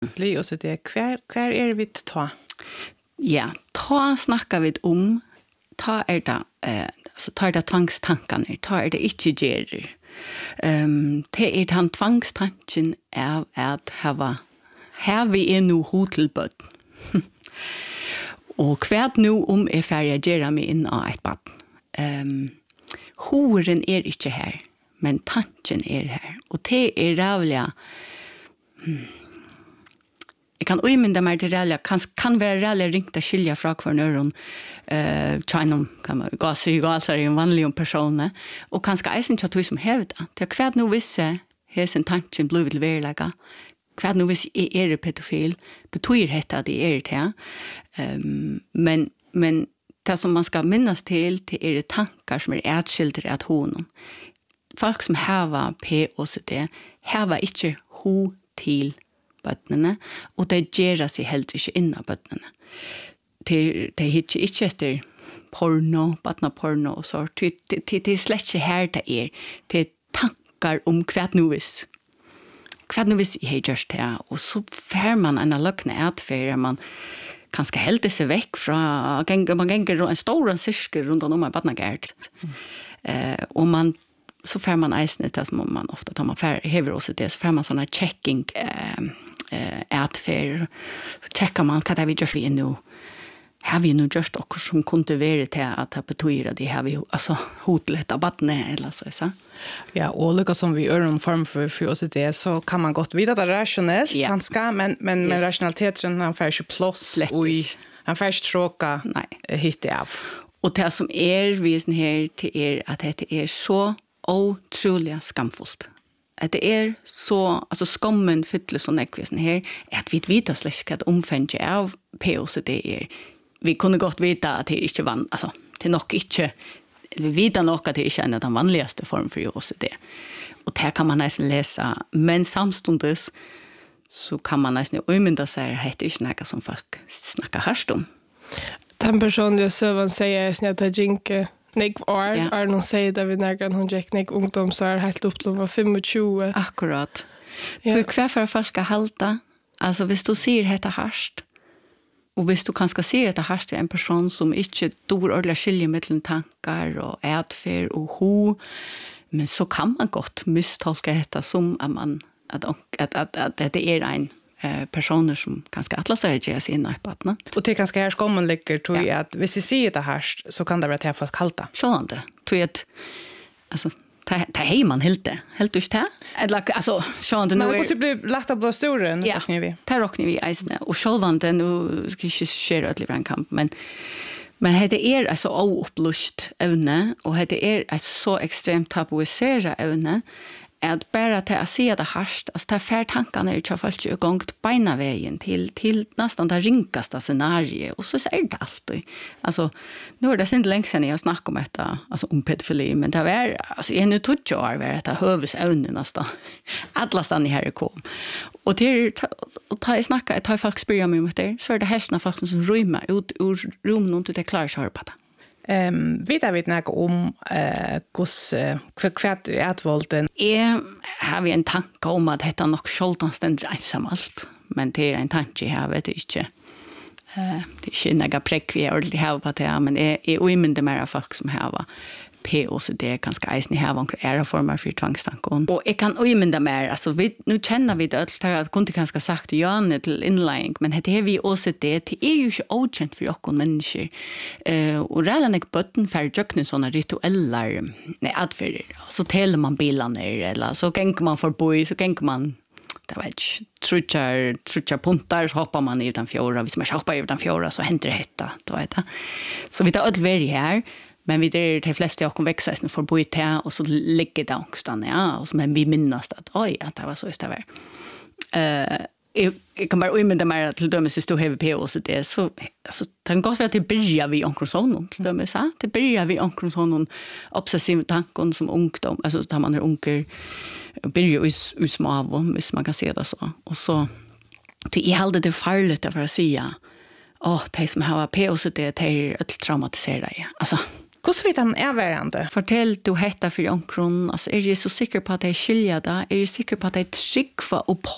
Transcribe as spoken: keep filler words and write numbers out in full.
Bli och så det kvar kvar är vi ta. Ja, ta snackar vi om ta är det eh alltså ta är det tvångstankarna, ta är det inte gerer. Ehm det är den tvångstanken är att hava här vi är nu hotelbud. Och kvärt nu om är färja gera mig in av ett bad. Ehm horen är inte här, men tanken är här. Och det är rävliga. Hmm. Jag kan umynda mig till rävliga, kan, kan vara rävliga ringt att skilja från kvar nöron. Uh, Tjejnom kan man gasa i gasar i en vanlig person. Och kanske eisen inte att som hävda. Det är kvärt nu visse, här sin tanken blivit till verkliga. Kvärt nu visse är det pedofil. Betyder detta att det är det här. Um, men, men det som man ska minnas till, det är det tankar som är ätskildre att honom. Folk som har P O C D har inte ho till bøttene, og det gjør seg heller ikke innan bøttene. Det, det hittar ikke etter porno, bøttene-porno og så. Det, det, det er slett ikke her det er. Det er tankar om hva nu vis. Hva nu vis jeg gjør det, og så får man en løgne atferd, man kanskje helder seg vekk fra, man ganger en stor sirkel rundt om en bøttene-gært. Mm. Eh, og man så får man eisne til som man ofta tar man hever også det, så får man sånne checking eh, eh, atferd, så checkar man hva det vi gjør for nå. Har vi nu gjort okkur som kunde være til at det betyr at de har vi altså, hotelet av badne, eller så, så. Ja, og lukka som vi gjør en form for, for oss det, så kan man godt vite at det er rationellt, ja. Ganska, men, men, yes. men rationaliteten, han får ikke plåss, og han får ikke tråka hit av. Og det som er visen her til er at det er så otroligt skamfullt. Att det är så, alltså skammen fyller så nekvisen här, att vi vet släck att omfänge av P O C D är. Vi kunde gott veta att det inte vann, alltså det är nog inte, vi vet nog att det inte är den vanligaste form för O C D. Och det här kan man nästan läsa, men samstundes så kan man nästan umynda sig att det inte är något som folk snackar härst om. Den personen jag sövan säger att det jinke Nek år, ja. Er noen sier da vi nærmere hun gikk nek ungdom, så er helt opp til å være tjugofem. Akkurat. Ja. Du hva for folk skal halta? Altså, hvis du sier dette harst, og hvis du kanskje sier dette harst til en person som ikke dår ordentlig skilje mellom tankar og adferd og ho, men så kan man godt mistolka dette som at man at, at, at, at dette er en Eh, personer som kanske atlas är det sig inne i patna. Och det kanske här skommen ligger tror jag att hvis vi ser det här så kan det vara till folk kalta. Sålande. Tror jag att alltså ta ta hem man helt det. Helt just det. Eller alltså sålande nu. Men det måste bli lätt att blå storen ja, rocknar vi. Ta rocknar vi isne och självande nu ska ju köra ett litet kamp men men det är alltså oupplyst evne och det är så extremt tabuiserat evne. Att bara till att se det harst, alltså ta fär tankarna är ju fallet ju gångt beina vägen till till nästan det ringaste scenario och så är det alltid. Alltså nu är det inte länge sedan jag snackade om detta, alltså om pedofili, men det var alltså en utåt år var det hövsövnen nästan. Alla stan i här kom. Och det och ta jag snacka, ta folk spyr mig om det, så är det hälsna folk som rymmer ut ur rummen och det klarar sig på det. Ehm um, vet jag vet något om eh kus kvärt ätvolten. Jag har en tanke om att detta nog sköldan ständer ensamt, men det är en tanke jag vet inte. Eh det är inte några präck vi har har på det, men är är omynda mer folk som har P O C D kanske eisen här var era former för tvångstankar. Och jag kan omynda mer, alltså vi nu känner vi det att kunde kanske sagt ja till inlägg, men det är vi O C D det är ju inte okänt för oss människor. Eh och redan ett botten för jökna såna rituella nej adfärder. Så täller man bilarna eller så gänger man förbi så gänger man det vet inte trutchar trutchar puntar så hoppar man i den fjärde, hvis man hoppar i den fjärde så händer det hetta, då vet jag. Så vi tar öll veri här. Men vi där de flesta jag kom växa sen för bo i te och så ligger det ångstan ja och så men vi minns att oj att det var så just det var. Eh jag, jag kan bara omynda mig till dömes så har vi P O C D så alltså tänk oss att det börjar vi onkroson till dömes så det börjar vi onkroson obsessiv tankar som ungdom alltså tar man är unker börjar us us små hvis man kan se det så och så till i hade det farligt att säga åh de som har P O C D det är ett traumatiserade alltså hur vet han är varande? Fortell du hetta för onkron, alltså är du så säker på att det är skilja där? Är du säker på att det är trick för och